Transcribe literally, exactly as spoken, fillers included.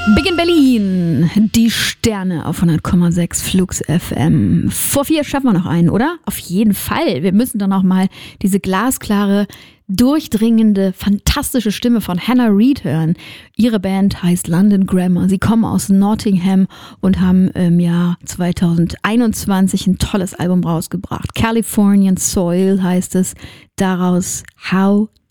Big in Berlin, die Sterne auf hundert Komma sechs Flux F M. Vor vier schaffen wir noch einen, oder? Auf jeden Fall. Wir müssen dann auch mal diese glasklare, durchdringende, fantastische Stimme von Hannah Reid hören. Ihre Band heißt London Grammar. Sie kommen aus Nottingham und haben im Jahr zwanzig einundzwanzig ein tolles Album rausgebracht. Californian Soil heißt es. Daraus How